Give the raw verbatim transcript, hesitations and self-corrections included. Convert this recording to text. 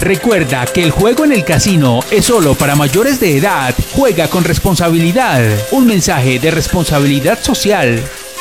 Recuerda que el juego en el casino es solo para mayores de edad. Juega con responsabilidad. Un mensaje de responsabilidad social.